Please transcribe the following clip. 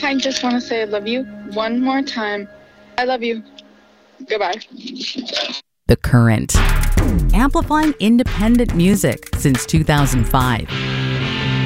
I just want to say I love you one more time. I love you. Goodbye. The Current, amplifying independent music since 2005.